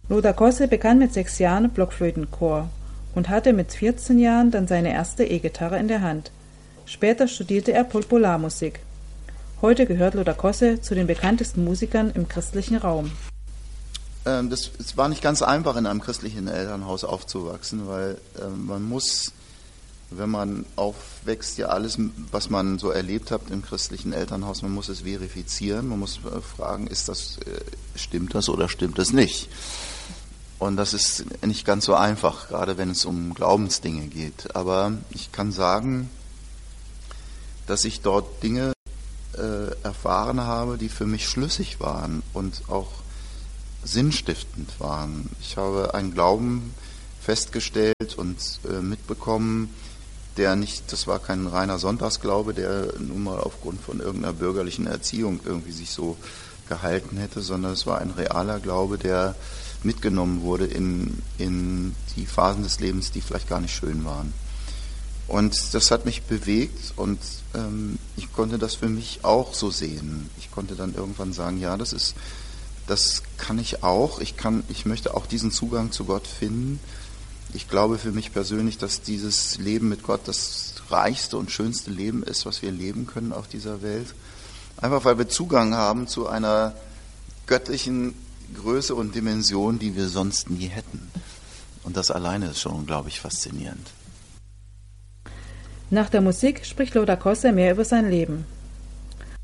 Lothar Kosse begann mit 6 Jahren Blockflötenchor und hatte mit 14 Jahren dann seine erste E-Gitarre in der Hand. Später studierte er Popularmusik. Heute gehört Lothar Kosse zu den bekanntesten Musikern im christlichen Raum. Es war nicht ganz einfach, in einem christlichen Elternhaus aufzuwachsen, weil man muss, wenn man aufwächst, ja alles, was man so erlebt hat im christlichen Elternhaus, man muss es verifizieren, man muss fragen, stimmt das oder stimmt das nicht? Und das ist nicht ganz so einfach, gerade wenn es um Glaubensdinge geht. Aber ich kann sagen, dass ich dort Dinge erfahren habe, die für mich schlüssig waren und auch sinnstiftend waren. Ich habe einen Glauben festgestellt und mitbekommen, das war kein reiner Sonntagsglaube, der nun mal aufgrund von irgendeiner bürgerlichen Erziehung irgendwie sich so gehalten hätte, sondern es war ein realer Glaube, der mitgenommen wurde in die Phasen des Lebens, die vielleicht gar nicht schön waren. Und das hat mich bewegt und ich konnte das für mich auch so sehen. Ich konnte dann irgendwann sagen, ja, das kann ich auch. Ich möchte auch diesen Zugang zu Gott finden. Ich glaube für mich persönlich, dass dieses Leben mit Gott das reichste und schönste Leben ist, was wir leben können auf dieser Welt. Einfach weil wir Zugang haben zu einer göttlichen Größe und Dimension, die wir sonst nie hätten. Und das alleine ist schon unglaublich faszinierend. Nach der Musik spricht Lothar Kosse mehr über sein Leben.